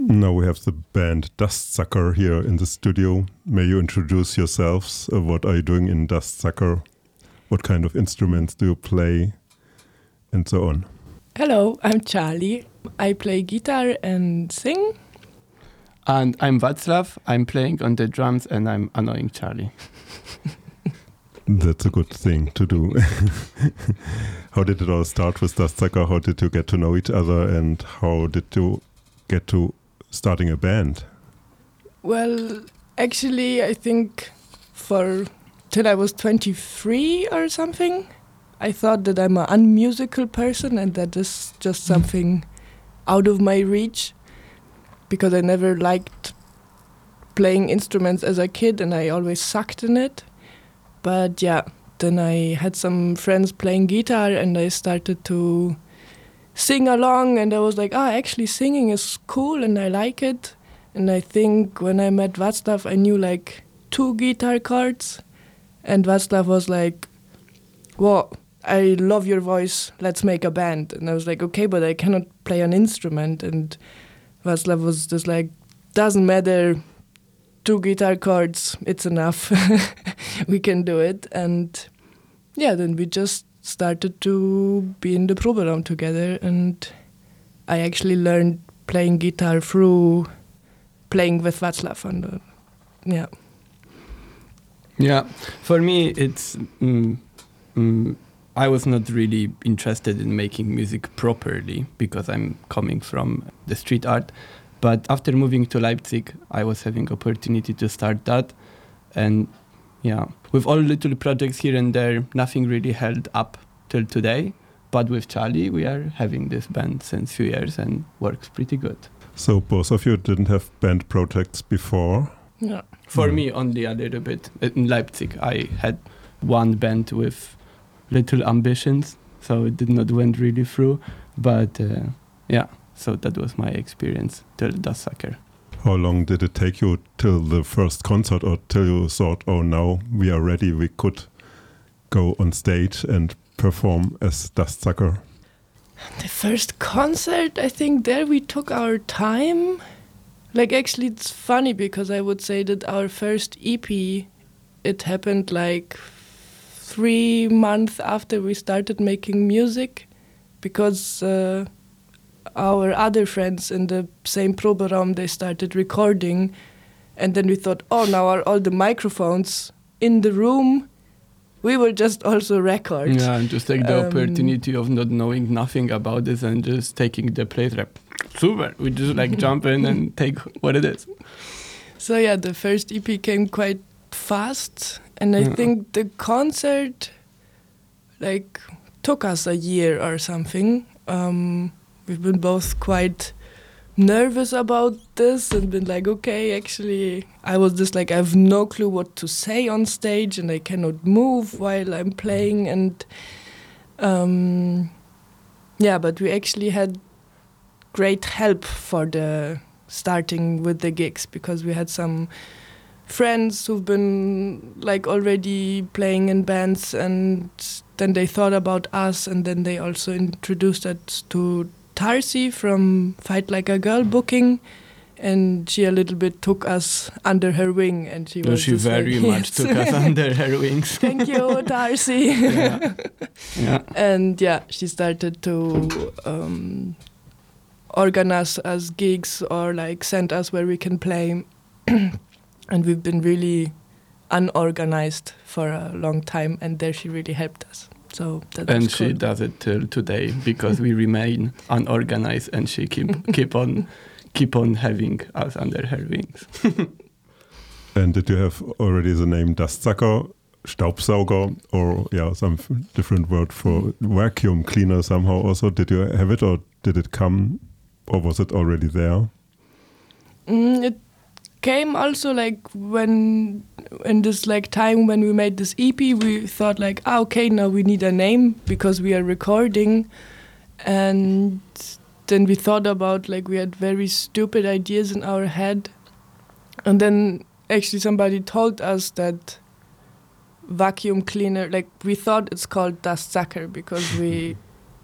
Now we have the band Dustsucker here in the studio. May you introduce yourselves? What are you doing in Dustsucker? What kind of instruments do you play? And so on. Hello, I'm Charlie. I play guitar and sing. And I'm Václav. I'm playing on the drums and I'm annoying Charlie. That's a good thing to do. How did it all start with Dustsucker? How did you get to know each other and how did you get to starting a band? Well, actually, I think till I was 23 or something, I thought that I'm an unmusical person and that is just something out of my reach because I never liked playing instruments as a kid and I always sucked in it. But yeah, then I had some friends playing guitar and I started to sing along and I was like, actually singing is cool and I like it. And I think when I met Václav, I knew like 2 guitar chords and Václav was like, whoa, I love your voice, let's make a band. And I was like, okay, but I cannot play an instrument. And Václav was just like, doesn't matter, 2 guitar chords, it's enough. We can do it. And yeah, then we just started to be in the Proberaum together. And I actually learned playing guitar through playing with Václav. Yeah. Yeah, for me, it's... I was not really interested in making music properly because I'm coming from the street art. But after moving to Leipzig, I was having opportunity to start that. And yeah, with all little projects here and there, nothing really held up till today. But with Charlie, we are having this band since few years and works pretty good. So both of you didn't have band projects before? Yeah. For me, only a little bit. In Leipzig, I had one band with little ambitions, so it did not went really through. But yeah, so that was my experience till Dustsucker. How long did it take you till the first concert or till you thought, oh, now we are ready, we could go on stage and perform as Dustsucker? The first concert, I think there we took our time. Like actually it's funny because I would say that our first EP, it happened like 3 months after we started making music because our other friends in the same Proberaum, they started recording and then we thought, oh, now are all the microphones in the room, we will just also record. Yeah, and just take the opportunity of not knowing nothing about this and just taking the place like, super, we just like jump in and take what it is. So yeah, the first EP came quite fast and I think the concert like took us a year or something. We've been both quite nervous about this and been like, okay, actually, I was just like, I have no clue what to say on stage and I cannot move while I'm playing. And yeah, but we actually had great help for the starting with the gigs because we had some friends who've been like already playing in bands and then they thought about us and then they also introduced us to Tarsi from Fight Like a Girl booking and she a little bit took us under her wing and she was she very like, much took us under her wings. Thank you, Tarsi. Yeah. And yeah, she started to organize us gigs or like send us where we can play. And we've been really unorganized for a long time and there she really helped us. So that and was she cool. does it till today because we remain unorganized and she keep on having us under her wings. And did you have already the name Dustsucker, Staubsauger, or some different word for vacuum cleaner somehow also? Did you have it or did it come or was it already there? It came also like when in this like time when we made this EP, we thought like, okay, now we need a name because we are recording. And then we thought about like we had very stupid ideas in our head. And then actually somebody told us that vacuum cleaner, like we thought it's called Dustsucker because we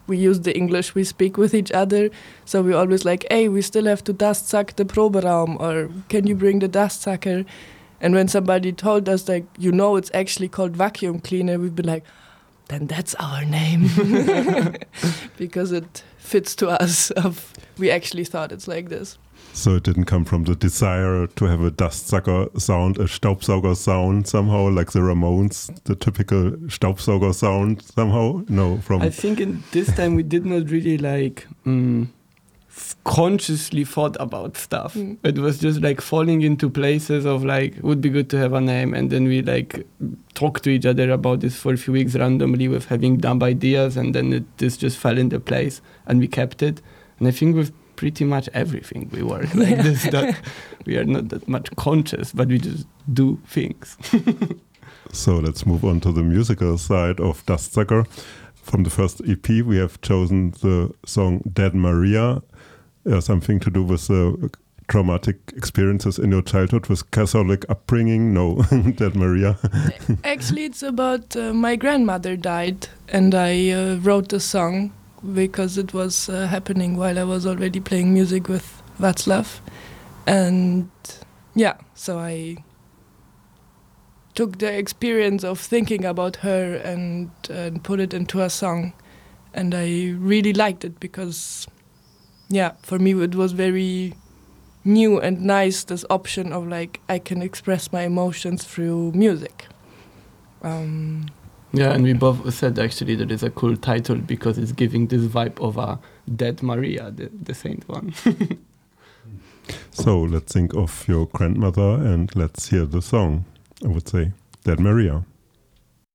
we use the English we speak with each other. So we always like, hey, we still have to dustsack the Proberaum, or can you bring the dustsacker? And when somebody told us, like, it's actually called vacuum cleaner, we'd be like, then that's our name. Because it fits to us. We actually thought it's like this. So it didn't come from the desire to have a dustsucker sound, a Staubsauger sound somehow, like the Ramones, the typical Staubsauger sound somehow? No, I think in this time we did not really like consciously thought about stuff. It was just like falling into places of like, would be good to have a name, and then we like talked to each other about this for a few weeks randomly with having dumb ideas, and then this just fell into place and we kept it. And I think with pretty much everything we work like this, that we are not that much conscious, but we just do things. So let's move on to the musical side of Dustsucker. From the first EP, we have chosen the song Dead Maria, something to do with traumatic experiences in your childhood with Catholic upbringing. No, Dead Maria. Actually, it's about my grandmother died, and I wrote the song because it was happening while I was already playing music with Václav. And yeah, so I took the experience of thinking about her and put it into a song. And I really liked it because, yeah, for me it was very new and nice, this option of like, I can express my emotions through music. Yeah, and we both said actually that it's a cool title because it's giving this vibe of a Dead Maria, the saint one. So let's think of your grandmother and let's hear the song, I would say, Dead Maria.